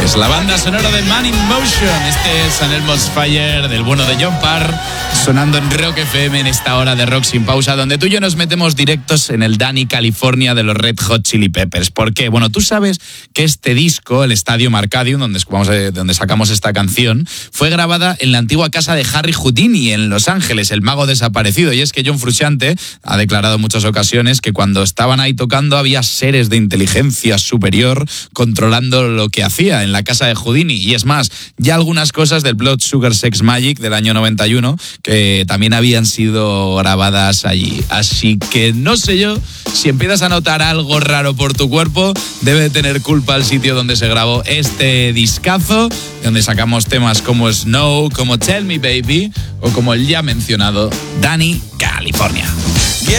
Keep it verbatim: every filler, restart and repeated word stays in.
es la banda sonora de Man in Motion. Este es An Elmo's Fire del bueno de John Parr, sonando en Rock F M en esta hora de Rock Sin Pausa, donde tú y yo nos metemos directos en el Dani, California de los Red Hot Chili Peppers. ¿Por qué? Bueno, tú sabes que este disco, el Stadium Arcadium, donde, vamos a, donde sacamos esta canción, fue grabada en la antigua casa de Harry Houdini en Los Ángeles, el mago desaparecido. Y es que John Frusciante ha declarado en muchas ocasiones que cuando estaban ahí tocando había seres de inteligencia superior controlando lo que hacía en la casa de Houdini. Y es más, ya algunas cosas del Blood Sugar Sex Magic del año noventa y uno que también habían sido grabadas allí. Así que no sé yo, si empiezas a notar algo raro por tu cuerpo, debe de tener culpa el sitio donde se grabó este discazo, donde sacamos temas como Snow, como Tell Me Baby o como el ya mencionado Dani, California. Get